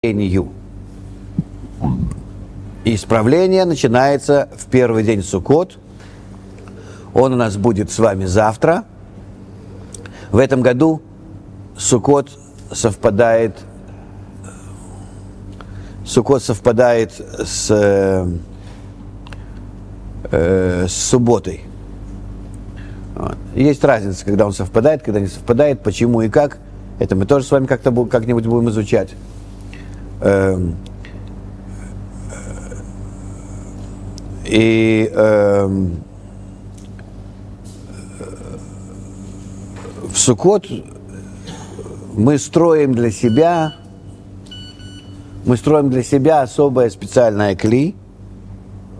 Исправление начинается в первый день Суккот. Он у нас будет с вами завтра. В этом году Суккот совпадает с субботой. Есть разница, когда он совпадает, когда не совпадает, почему и как. Это мы тоже с вами как-нибудь будем изучать. В Суккот мы строим для себя особое специальное кли,